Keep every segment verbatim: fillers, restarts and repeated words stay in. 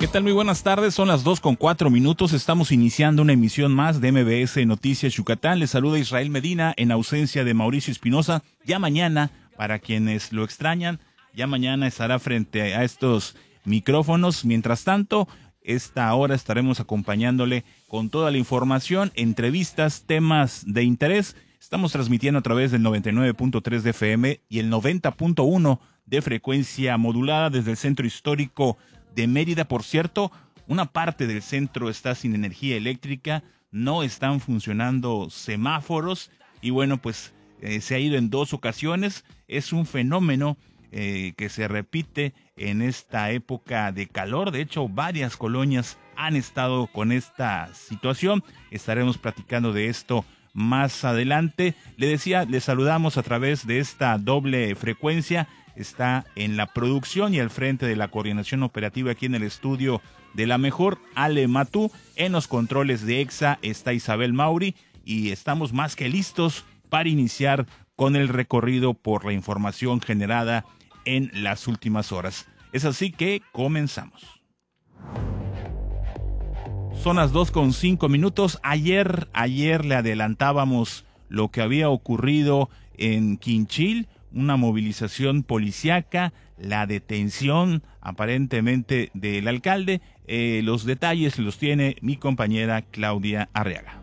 ¿Qué tal? Muy buenas tardes, son las dos con cuatro minutos, estamos iniciando una emisión más de M B S Noticias Yucatán. Les saluda Israel Medina en ausencia de Mauricio Espinosa. Ya mañana, para quienes lo extrañan, ya mañana estará frente a estos micrófonos. Mientras tanto, esta hora estaremos acompañándole con toda la información, entrevistas, temas de interés. Estamos transmitiendo a través del noventa y nueve punto tres de F M y el noventa punto uno de frecuencia modulada desde el centro histórico de Mérida. Por cierto, una parte del centro está sin energía eléctrica, no están funcionando semáforos y bueno, pues eh, se ha ido en dos ocasiones. Es un fenómeno eh, que se repite en esta época de calor. De hecho, varias colonias han estado con esta situación. Estaremos platicando de esto más adelante. Le decía, le saludamos a través de esta doble frecuencia. Está en la producción y al frente de la coordinación operativa aquí en el estudio de La Mejor, Ale Matú. En los controles de EXA está Isabel Mauri y estamos más que listos para iniciar con el recorrido por la información generada en las últimas horas. Es así que comenzamos. Son las dos con cinco minutos. Ayer, ayer le adelantábamos lo que había ocurrido en Quinchil, una movilización policiaca, la detención aparentemente del alcalde. Eh, los detalles los tiene mi compañera Claudia Arriaga.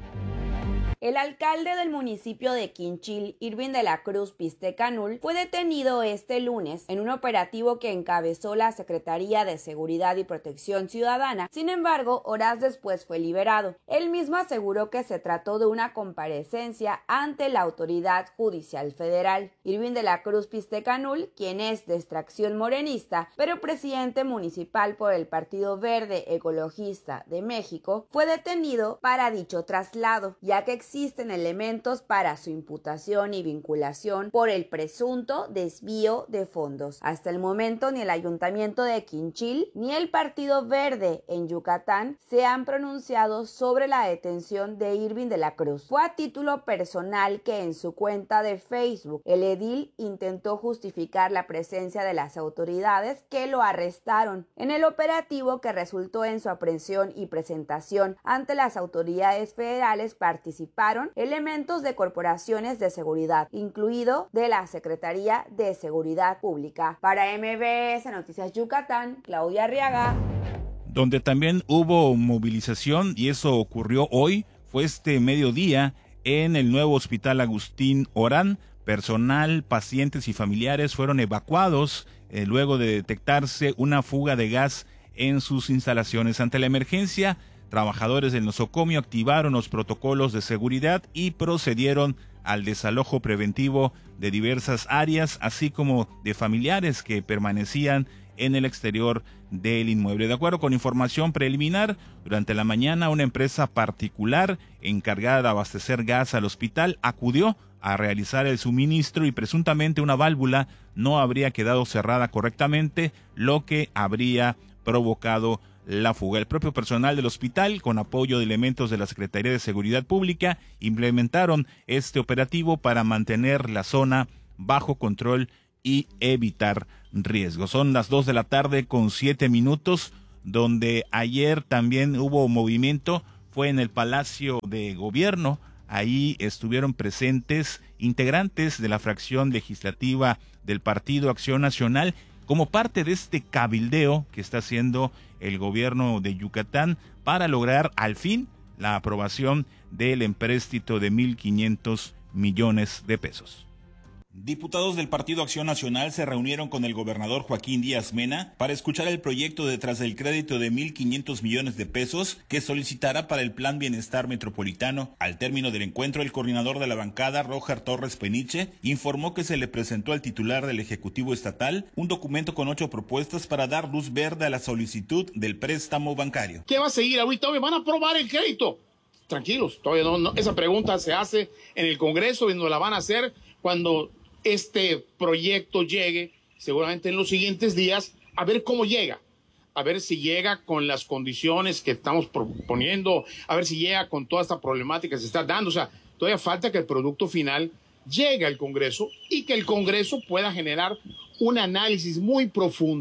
El alcalde del municipio de Quinchil, Irving de la Cruz Pistecanul, fue detenido este lunes en un operativo que encabezó la Secretaría de Seguridad y Protección Ciudadana. Sin embargo, horas después fue liberado. Él mismo aseguró que se trató de una comparecencia ante la Autoridad Judicial Federal. Irving de la Cruz Pistecanul, quien es de extracción morenista, pero presidente municipal por el Partido Verde Ecologista de México, fue detenido para dicho traslado, ya que existen elementos para su imputación y vinculación por el presunto desvío de fondos. Hasta el momento, ni el Ayuntamiento de Quinchil ni el Partido Verde en Yucatán se han pronunciado sobre la detención de Irving de la Cruz. Fue a título personal que en su cuenta de Facebook, el edil intentó justificar la presencia de las autoridades que lo arrestaron en el operativo que resultó en su aprehensión y presentación ante las autoridades federales. Participaron elementos de corporaciones de seguridad, incluido de la Secretaría de Seguridad Pública. Para M B S Noticias Yucatán, Claudia Arriaga. Donde también hubo movilización, y eso ocurrió hoy, fue este mediodía en el nuevo Hospital Agustín Orán. Personal, pacientes y familiares fueron evacuados eh, luego de detectarse una fuga de gas en sus instalaciones. Ante la emergencia, trabajadores del nosocomio activaron los protocolos de seguridad y procedieron al desalojo preventivo de diversas áreas, así como de familiares que permanecían en el exterior del inmueble. De acuerdo con información preliminar, durante la mañana una empresa particular encargada de abastecer gas al hospital acudió a realizar el suministro y presuntamente una válvula no habría quedado cerrada correctamente, lo que habría provocado la fuga. El propio personal del hospital, con apoyo de elementos de la Secretaría de Seguridad Pública, implementaron este operativo para mantener la zona bajo control y evitar riesgos. Son las dos de la tarde con siete minutos, donde ayer también hubo movimiento, fue en el Palacio de Gobierno. Ahí estuvieron presentes integrantes de la fracción legislativa del Partido Acción Nacional, como parte de este cabildeo que está haciendo el gobierno de Yucatán para lograr al fin la aprobación del empréstito de mil quinientos millones de pesos. Diputados del Partido Acción Nacional se reunieron con el gobernador Joaquín Díaz Mena para escuchar el proyecto detrás del crédito de mil quinientos millones de pesos que solicitará para el Plan Bienestar Metropolitano. Al término del encuentro, el coordinador de la bancada, Roger Torres Peniche, informó que se le presentó al titular del Ejecutivo Estatal un documento con ocho propuestas para dar luz verde a la solicitud del préstamo bancario. ¿Qué va a seguir ahorita? ¿Van a aprobar el crédito? Tranquilos, todavía no, no. Esa pregunta se hace en el Congreso y nos la van a hacer cuando este proyecto llegue, seguramente en los siguientes días, a ver cómo llega, a ver si llega con las condiciones que estamos proponiendo, a ver si llega con toda esta problemática que se está dando. O sea, todavía falta que el producto final llegue al Congreso y que el Congreso pueda generar un análisis muy profundo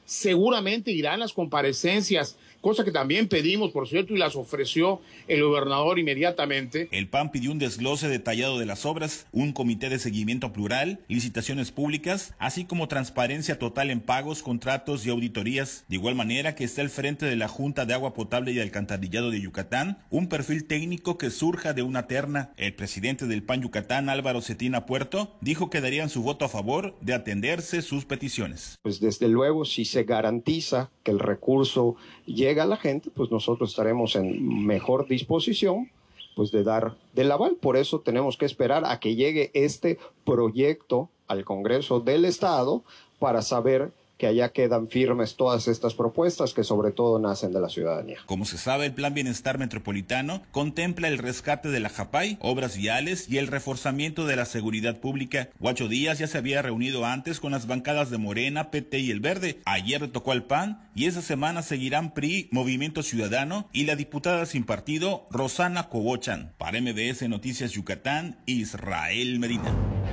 seguramente irán las comparecencias, cosa que también pedimos, por cierto, y las ofreció el gobernador inmediatamente. El P A N pidió un desglose detallado de las obras, un comité de seguimiento plural, licitaciones públicas, así como transparencia total en pagos, contratos y auditorías. De igual manera que está al frente de la Junta de Agua Potable y Alcantarillado de Yucatán, un perfil técnico que surja de una terna. El presidente del P A N Yucatán, Álvaro Cetina Puerto, dijo que darían su voto a favor de atenderse sus peticiones. Pues desde luego, si se garantiza que el recurso llega a la gente, pues nosotros estaremos en mejor disposición pues de dar del aval. Por eso tenemos que esperar a que llegue este proyecto al Congreso del Estado para saber que allá quedan firmes todas estas propuestas que sobre todo nacen de la ciudadanía. Como se sabe, el Plan Bienestar Metropolitano contempla el rescate de la Japay, obras viales y el reforzamiento de la seguridad pública. Guacho Díaz ya se había reunido antes con las bancadas de Morena, P T y El Verde. Ayer le tocó al P A N y esa semana seguirán P R I, Movimiento Ciudadano y la diputada sin partido Rosana Cobochan. Para M B S Noticias Yucatán, Israel Medina.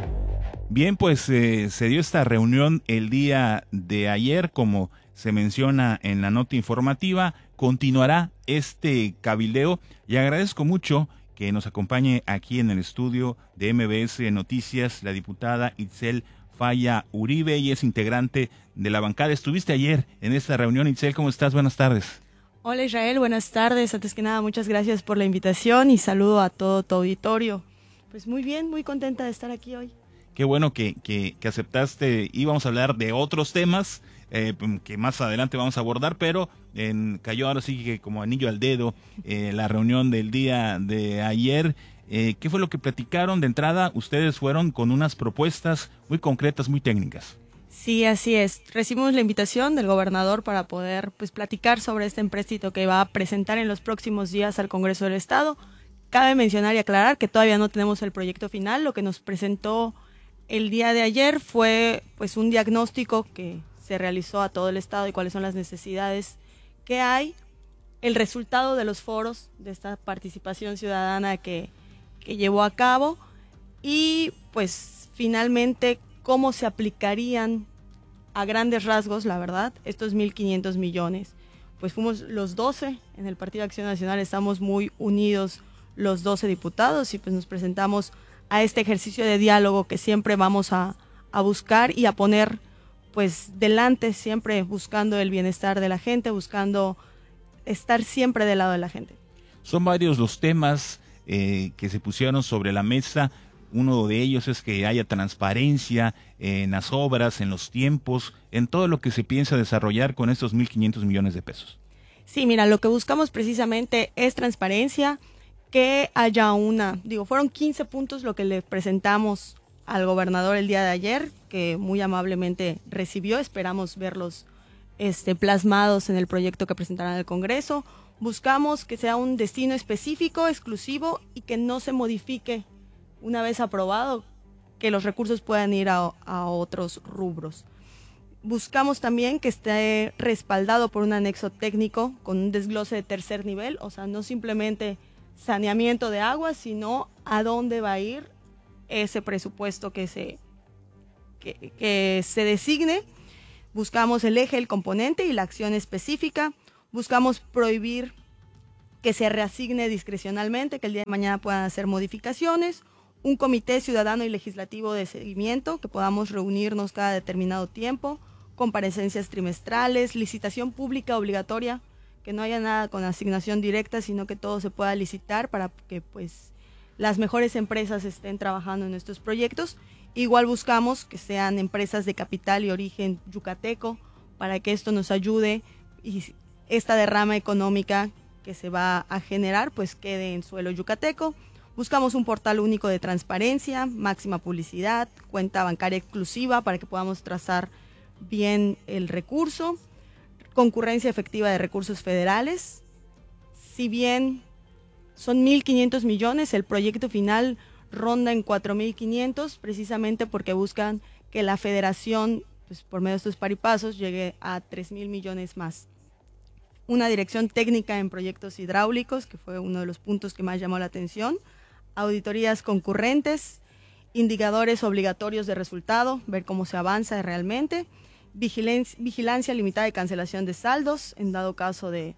Bien, pues eh, se dio esta reunión el día de ayer, como se menciona en la nota informativa. Continuará este cabildeo y agradezco mucho que nos acompañe aquí en el estudio de M B S Noticias la diputada Itzel Falla Uribe, y es integrante de la bancada. Estuviste ayer en esta reunión. Itzel, ¿cómo estás? Buenas tardes. Hola Israel, buenas tardes. Antes que nada, muchas gracias por la invitación y saludo a todo tu auditorio. Pues muy bien, muy contenta de estar aquí hoy. Qué bueno que, que, que aceptaste. Íbamos a hablar de otros temas eh, que más adelante vamos a abordar, pero en, cayó ahora sí que como anillo al dedo eh, la reunión del día de ayer. Eh, ¿Qué fue lo que platicaron? De entrada, ustedes fueron con unas propuestas muy concretas, muy técnicas. Sí, así es. Recibimos la invitación del gobernador para poder pues platicar sobre este empréstito que va a presentar en los próximos días al Congreso del Estado. Cabe mencionar y aclarar que todavía no tenemos el proyecto final. Lo que nos presentó el día de ayer fue pues un diagnóstico que se realizó a todo el estado y cuáles son las necesidades que hay, el resultado de los foros de esta participación ciudadana que, que llevó a cabo y pues finalmente cómo se aplicarían a grandes rasgos, la verdad, estos mil quinientos millones. Pues fuimos los doce en el Partido Acción Nacional, estamos muy unidos los doce diputados y pues nos presentamos a este ejercicio de diálogo que siempre vamos a, a buscar y a poner pues delante, siempre buscando el bienestar de la gente, buscando estar siempre del lado de la gente. Son varios los temas eh, que se pusieron sobre la mesa. Uno de ellos es que haya transparencia en las obras, en los tiempos, en todo lo que se piensa desarrollar con estos mil quinientos millones de pesos. Sí, mira, lo que buscamos precisamente es transparencia, que haya una, digo, fueron quince puntos lo que le presentamos al gobernador el día de ayer, que muy amablemente recibió. Esperamos verlos este, plasmados en el proyecto que presentarán al Congreso. Buscamos que sea un destino específico, exclusivo y que no se modifique una vez aprobado, que los recursos puedan ir a, a otros rubros. Buscamos también que esté respaldado por un anexo técnico con un desglose de tercer nivel, o sea, no simplemente saneamiento de agua, sino a dónde va a ir ese presupuesto que se, que, que se designe. Buscamos el eje, el componente y la acción específica. Buscamos prohibir que se reasigne discrecionalmente, que el día de mañana puedan hacer modificaciones. Un comité ciudadano y legislativo de seguimiento, que podamos reunirnos cada determinado tiempo. Comparecencias trimestrales, licitación pública obligatoria, que no haya nada con asignación directa, sino que todo se pueda licitar para que pues las mejores empresas estén trabajando en estos proyectos. Igual buscamos que sean empresas de capital y origen yucateco para que esto nos ayude y esta derrama económica que se va a generar pues quede en suelo yucateco. Buscamos un portal único de transparencia, máxima publicidad, cuenta bancaria exclusiva para que podamos trazar bien el recurso. Concurrencia efectiva de recursos federales. Si bien son mil quinientos millones, el proyecto final ronda en cuatro mil quinientos, precisamente porque buscan que la federación, pues, por medio de estos paripasos, llegue a tres mil millones más. Una dirección técnica en proyectos hidráulicos, que fue uno de los puntos que más llamó la atención. Auditorías concurrentes, indicadores obligatorios de resultado, ver cómo se avanza realmente. vigilancia, vigilancia limitada y cancelación de saldos en dado caso de,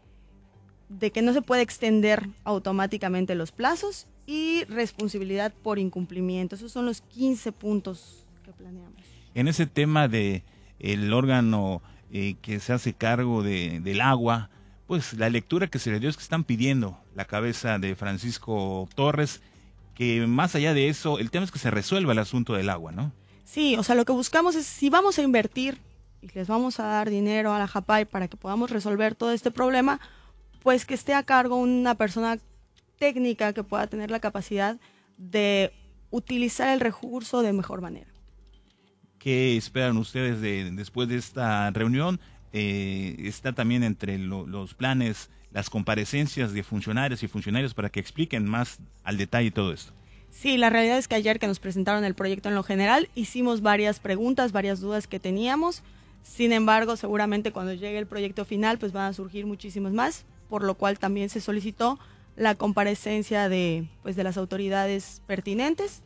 de que no se puede extender automáticamente los plazos y responsabilidad por incumplimiento. Esos son los quince puntos que planeamos. En ese tema de el órgano eh, que se hace cargo de, del agua, pues la lectura que se le dio es que están pidiendo la cabeza de Francisco Torres, que más allá de eso, el tema es que se resuelva el asunto del agua, ¿no? Sí, o sea, lo que buscamos es, si vamos a invertir y les vamos a dar dinero a la JAPAI para que podamos resolver todo este problema, pues que esté a cargo una persona técnica que pueda tener la capacidad de utilizar el recurso de mejor manera. ¿Qué esperan ustedes de, después de esta reunión? Eh, está también entre lo, los planes, las comparecencias de funcionarios y funcionarios para que expliquen más al detalle todo esto. Sí, la realidad es que ayer que nos presentaron el proyecto en lo general, hicimos varias preguntas, varias dudas que teníamos. Sin embargo, seguramente cuando llegue el proyecto final, pues van a surgir muchísimos más, por lo cual también se solicitó la comparecencia de, pues, de las autoridades pertinentes.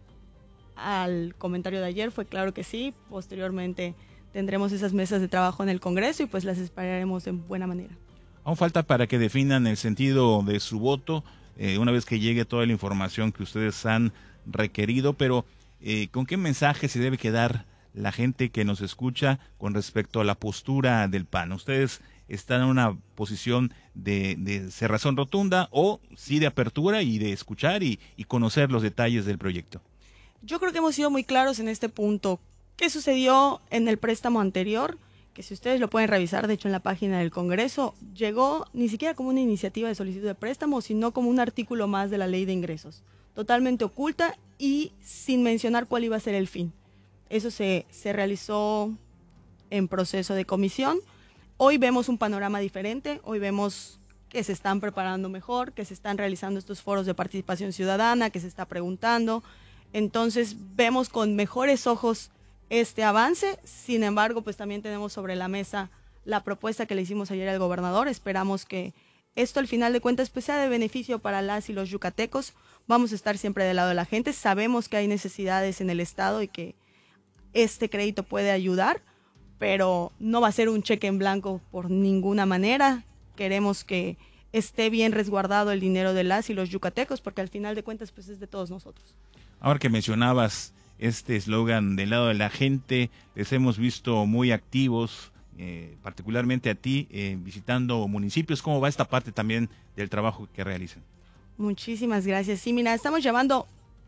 Al comentario de ayer fue claro que sí, posteriormente tendremos esas mesas de trabajo en el Congreso y pues las esperaremos de buena manera. Aún falta para que definan el sentido de su voto, eh, una vez que llegue toda la información que ustedes han requerido, pero eh, ¿con qué mensaje se debe quedar la gente que nos escucha con respecto a la postura del P A N? ¿Ustedes están en una posición de, de cerrazón rotunda o sí de apertura y de escuchar y, y conocer los detalles del proyecto? Yo creo que hemos sido muy claros en este punto. ¿Qué sucedió en el préstamo anterior? Que si ustedes lo pueden revisar, de hecho en la página del Congreso, llegó ni siquiera como una iniciativa de solicitud de préstamo, sino como un artículo más de la Ley de Ingresos, totalmente oculta y sin mencionar cuál iba a ser el fin. Eso se, se realizó en proceso de comisión. Hoy vemos un panorama diferente, hoy vemos que se están preparando mejor, que se están realizando estos foros de participación ciudadana, que se está preguntando. Entonces vemos con mejores ojos este avance. Sin embargo, pues también tenemos sobre la mesa la propuesta que le hicimos ayer al gobernador. Esperamos que esto al final de cuentas pues sea de beneficio para las y los yucatecos. Vamos a estar siempre del lado de la gente. Sabemos que hay necesidades en el estado y que este crédito puede ayudar, pero no va a ser un cheque en blanco por ninguna manera. Queremos que esté bien resguardado el dinero de las y los yucatecos, porque al final de cuentas pues es de todos nosotros. Ahora que mencionabas este eslogan del lado de la gente, les hemos visto muy activos, eh, particularmente a ti, eh, visitando municipios. ¿Cómo va esta parte también del trabajo que realizan? Muchísimas gracias. Sí, mira, estamos llevando,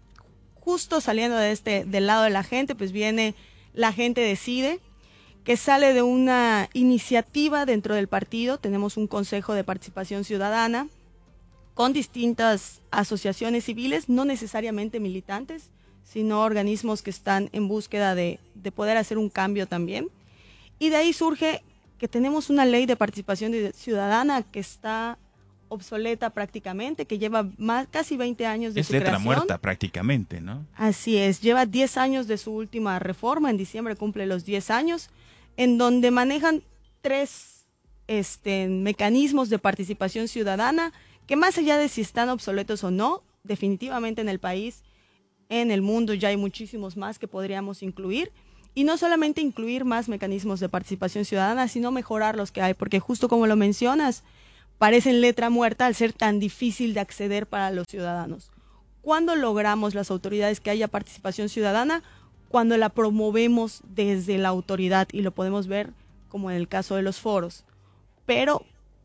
justo saliendo de este, del lado de la gente, pues viene La Gente Decide, que sale de una iniciativa dentro del partido. Tenemos un consejo de participación ciudadana con distintas asociaciones civiles, no necesariamente militantes, sino organismos que están en búsqueda de, de poder hacer un cambio también. Y de ahí surge que tenemos una ley de participación ciudadana que está obsoleta prácticamente, que lleva más, casi veinte años de es su creación. Es letra muerta prácticamente, ¿no? Así es, lleva diez años de su última reforma, en diciembre cumple los diez años, en donde manejan tres este, mecanismos de participación ciudadana que más allá de si están obsoletos o no, definitivamente en el país, en el mundo ya hay muchísimos más que podríamos incluir. Y no solamente incluir más mecanismos de participación ciudadana, sino mejorar los que hay, porque justo como lo mencionas, parecen letra muerta al ser tan difícil de acceder para los ciudadanos. ¿Cuándo logramos las autoridades que haya participación ciudadana? Cuando la promovemos desde la autoridad, y lo podemos ver como en el caso de los foros. Pero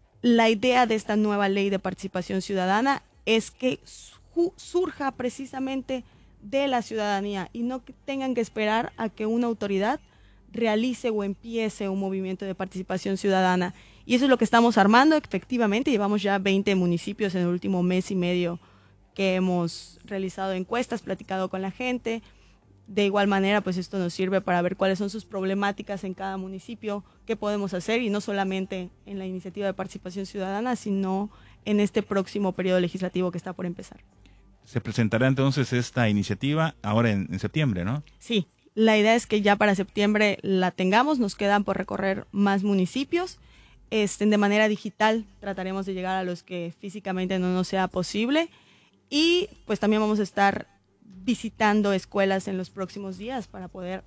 la idea de esta nueva ley de participación ciudadana es que su- surja precisamente de la ciudadanía y no que tengan que esperar a que una autoridad realice o empiece un movimiento de participación ciudadana. Y eso es lo que estamos armando. Efectivamente, llevamos ya veinte municipios en el último mes y medio que hemos realizado encuestas, platicado con la gente. De igual manera, pues esto nos sirve para ver cuáles son sus problemáticas en cada municipio, qué podemos hacer, y no solamente en la iniciativa de participación ciudadana, sino en este próximo periodo legislativo que está por empezar. Se presentará entonces esta iniciativa ahora en, en septiembre, ¿no? Sí, la idea es que ya para septiembre la tengamos, nos quedan por recorrer más municipios. Este, de manera digital trataremos de llegar a los que físicamente no nos sea posible, y pues también vamos a estar visitando escuelas en los próximos días para poder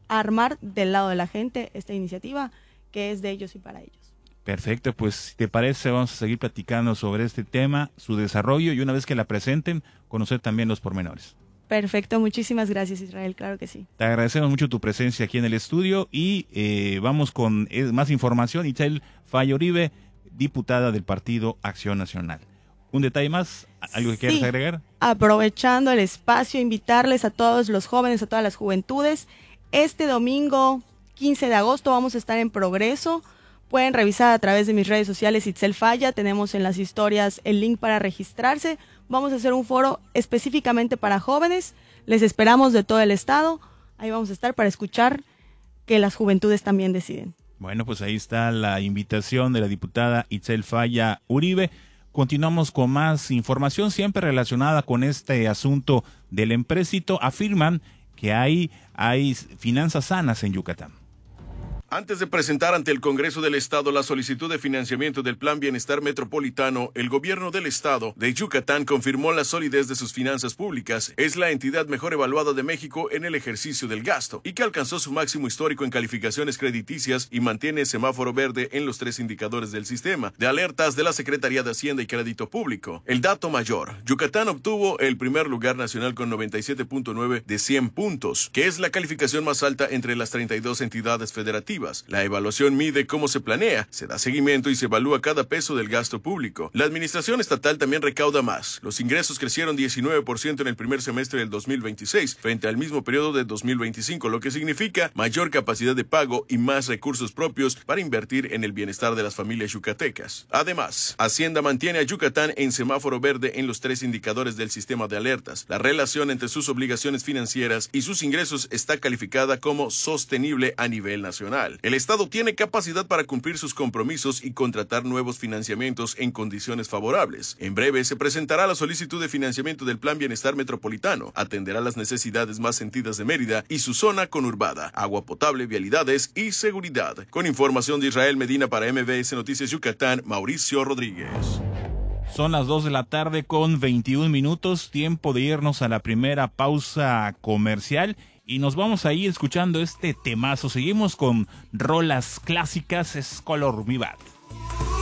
armar del lado de la gente esta iniciativa que es de ellos y para ellos. Perfecto, pues si te parece vamos a seguir platicando sobre este tema, su desarrollo y una vez que la presenten, conocer también los pormenores. Perfecto, muchísimas gracias Israel, claro que sí. Te agradecemos mucho tu presencia aquí en el estudio y eh, vamos con eh, más información. Itzel Falla Uribe, diputada del Partido Acción Nacional. ¿Un detalle más? ¿Algo que sí. quieras agregar? Aprovechando el espacio, invitarles a todos los jóvenes, a todas las juventudes. Este domingo quince de agosto vamos a estar en Progreso. Pueden revisar a través de mis redes sociales Itzel Falla, tenemos en las historias el link para registrarse. Vamos a hacer un foro específicamente para jóvenes, les esperamos de todo el estado, ahí vamos a estar para escuchar que las juventudes también deciden. Bueno, pues ahí está la invitación de la diputada Itzel Falla Uribe. Continuamos con más información siempre relacionada con este asunto del empréstito. Afirman que hay, hay finanzas sanas en Yucatán. Antes de presentar ante el Congreso del Estado la solicitud de financiamiento del Plan Bienestar Metropolitano, el gobierno del Estado de Yucatán confirmó la solidez de sus finanzas públicas. Es la entidad mejor evaluada de México en el ejercicio del gasto y que alcanzó su máximo histórico en calificaciones crediticias y mantiene semáforo verde en los tres indicadores del sistema de alertas de la Secretaría de Hacienda y Crédito Público. El dato mayor, Yucatán obtuvo el primer lugar nacional con noventa y siete punto nueve de cien puntos, que es la calificación más alta entre las treinta y dos entidades federativas. La evaluación mide cómo se planea, se da seguimiento y se evalúa cada peso del gasto público. La administración estatal también recauda más. Los ingresos crecieron diecinueve por ciento en el primer semestre del dos mil veintiséis frente al mismo periodo de dos mil veinticinco, lo que significa mayor capacidad de pago y más recursos propios para invertir en el bienestar de las familias yucatecas. Además, Hacienda mantiene a Yucatán en semáforo verde en los tres indicadores del sistema de alertas. La relación entre sus obligaciones financieras y sus ingresos está calificada como sostenible a nivel nacional. El Estado tiene capacidad para cumplir sus compromisos y contratar nuevos financiamientos en condiciones favorables. En breve se presentará la solicitud de financiamiento del Plan Bienestar Metropolitano. Atenderá las necesidades más sentidas de Mérida y su zona conurbada, agua potable, vialidades y seguridad. Con información de Israel Medina para M B S Noticias Yucatán, Mauricio Rodríguez. Son las dos de la tarde con veintiún minutos, tiempo de irnos a la primera pausa comercial. Y nos vamos a ir escuchando este temazo. Seguimos con rolas clásicas, es Color Mi Bad.